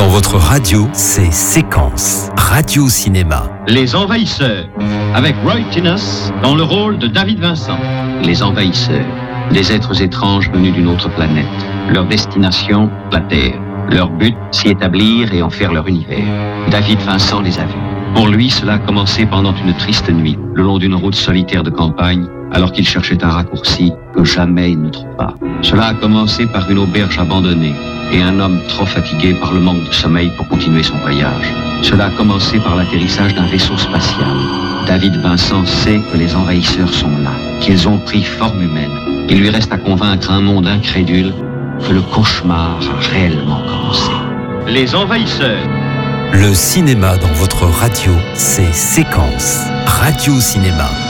votre radio, c'est Séquence, radio-cinéma. Les Envahisseurs, avec Roy Kinnes dans le rôle de David Vincent. Les Envahisseurs, des êtres étranges venus d'une autre planète. Leur destination, la Terre. Leur but, s'y établir et en faire leur univers. David Vincent les a vus. Pour lui, cela a commencé pendant une triste nuit, le long d'une route solitaire de campagne, alors qu'il cherchait un raccourci que jamais il ne trouva. Cela a commencé par une auberge abandonnée et un homme trop fatigué par le manque de sommeil pour continuer son voyage. Cela a commencé par l'atterrissage d'un vaisseau spatial. David Vincent sait que les envahisseurs sont là, qu'ils ont pris forme humaine. Il lui reste à convaincre un monde incrédule que le cauchemar a réellement commencé. Les Envahisseurs. Le cinéma dans votre radio, c'est Séquence, radio-cinéma.